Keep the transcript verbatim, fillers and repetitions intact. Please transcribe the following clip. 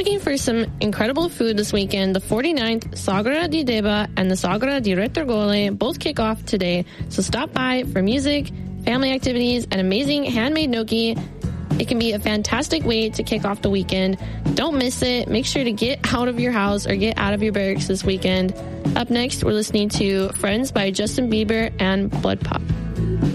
looking for some incredible food this weekend, the forty-ninth Sagra di Deba and the Sagra di Retrogole both kick off today. So stop by for music, family activities, and amazing handmade gnocchi. It can be a fantastic way to kick off the weekend. Don't miss it. Make sure to get out of your house or get out of your barracks this weekend. Up next, we're listening to Friends by Justin Bieber and Blood Pop.